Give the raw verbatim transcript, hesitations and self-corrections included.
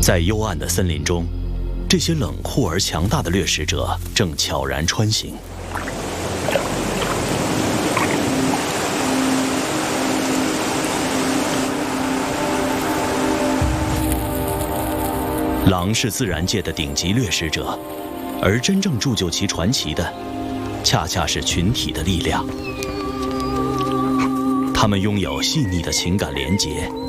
在幽暗的森林中，这些冷酷而强大的掠食者正悄然穿行。狼是自然界的顶级掠食者，而真正铸就其传奇的，恰恰是群体的力量。他们拥有细腻的情感连结。